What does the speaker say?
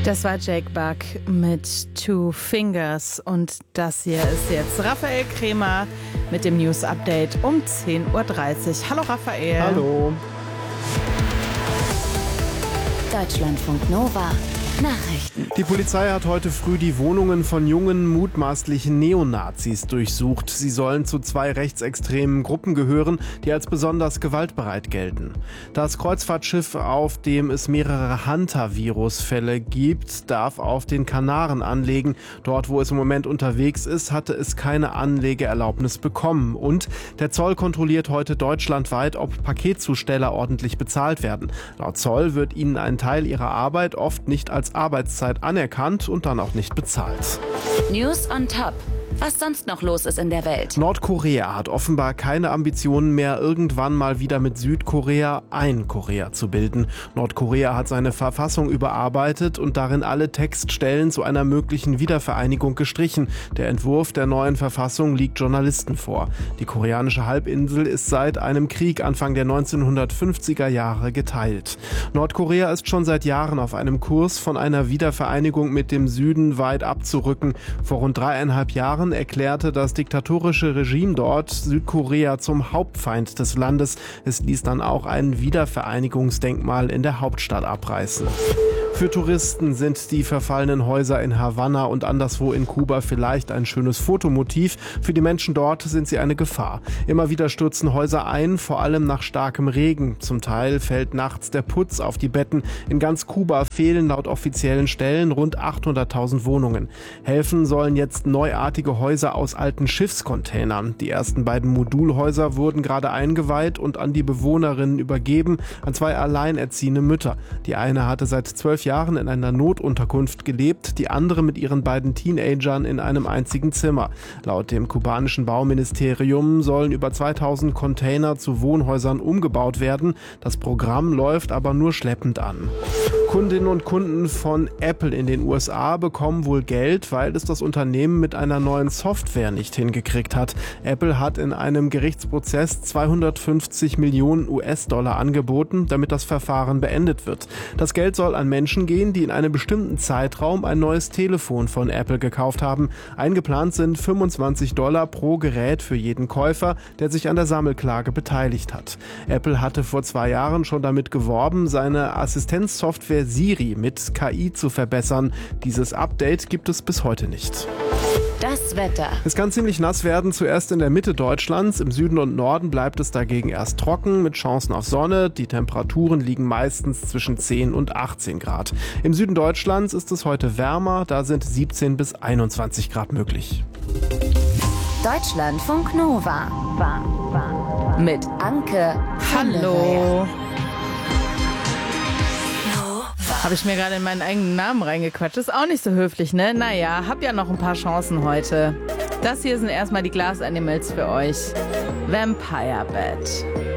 Das war Jake Buck mit Two Fingers und das hier ist jetzt Raphael Kremer mit dem News Update um 10:30 Uhr. Hallo Raphael. Hallo. Deutschlandfunk Nova. Nachrichten. Die Polizei hat heute früh die Wohnungen von jungen, mutmaßlichen Neonazis durchsucht. Sie sollen zu 2 rechtsextremen Gruppen gehören, die als besonders gewaltbereit gelten. Das Kreuzfahrtschiff, auf dem es mehrere Hunter-Virus-Fälle gibt, darf auf den Kanaren anlegen. Dort, wo es im Moment unterwegs ist, hatte es keine Anlegeerlaubnis bekommen. Und der Zoll kontrolliert heute deutschlandweit, ob Paketzusteller ordentlich bezahlt werden. Laut Zoll wird ihnen ein Teil ihrer Arbeit oft nicht als Arbeitszeit anerkannt und dann auch nicht bezahlt. News on top. Was sonst noch los ist in der Welt. Nordkorea hat offenbar keine Ambitionen mehr, irgendwann mal wieder mit Südkorea ein Korea zu bilden. Nordkorea hat seine Verfassung überarbeitet und darin alle Textstellen zu einer möglichen Wiedervereinigung gestrichen. Der Entwurf der neuen Verfassung liegt Journalisten vor. Die koreanische Halbinsel ist seit einem Krieg Anfang der 1950er Jahre geteilt. Nordkorea ist schon seit Jahren auf einem Kurs, von einer Wiedervereinigung mit dem Süden weit abzurücken. Vor rund 3,5 Jahren erklärte das diktatorische Regime dort Südkorea zum Hauptfeind des Landes. Es ließ dann auch ein Wiedervereinigungsdenkmal in der Hauptstadt abreißen. Für Touristen sind die verfallenen Häuser in Havanna und anderswo in Kuba vielleicht ein schönes Fotomotiv. Für die Menschen dort sind sie eine Gefahr. Immer wieder stürzen Häuser ein, vor allem nach starkem Regen. Zum Teil fällt nachts der Putz auf die Betten. In ganz Kuba fehlen laut offiziellen Stellen rund 800.000 Wohnungen. Helfen sollen jetzt neuartige Häuser aus alten Schiffscontainern. Die ersten beiden Modulhäuser wurden gerade eingeweiht und an die Bewohnerinnen übergeben, an 2 alleinerziehende Mütter. Die eine hatte seit 12 Jahren in einer Notunterkunft gelebt, die andere mit ihren beiden Teenagern in einem einzigen Zimmer. Laut dem kubanischen Bauministerium sollen über 2000 Container zu Wohnhäusern umgebaut werden. Das Programm läuft aber nur schleppend an. Kundinnen und Kunden von Apple in den USA bekommen wohl Geld, weil es das Unternehmen mit einer neuen Software nicht hingekriegt hat. Apple hat in einem Gerichtsprozess 250 Millionen US-Dollar angeboten, damit das Verfahren beendet wird. Das Geld soll an Menschen gehen, die in einem bestimmten Zeitraum ein neues Telefon von Apple gekauft haben. Eingeplant sind $25 pro Gerät für jeden Käufer, der sich an der Sammelklage beteiligt hat. Apple hatte vor 2 Jahren schon damit geworben, seine Assistenzsoftware Siri mit KI zu verbessern. Dieses Update gibt es bis heute nicht. Das Wetter. Es kann ziemlich nass werden, zuerst in der Mitte Deutschlands. Im Süden und Norden bleibt es dagegen erst trocken mit Chancen auf Sonne. Die Temperaturen liegen meistens zwischen 10 und 18 Grad. Im Süden Deutschlands ist es heute wärmer, da sind 17 bis 21 Grad möglich. Deutschlandfunk Nova. Mit Anke. Hallo. Habe ich mir gerade in meinen eigenen Namen reingequatscht. Ist auch nicht so höflich, ne? Naja, hab ja noch ein paar Chancen heute. Das hier sind erstmal die Glasanimals für euch. Vampire Bed.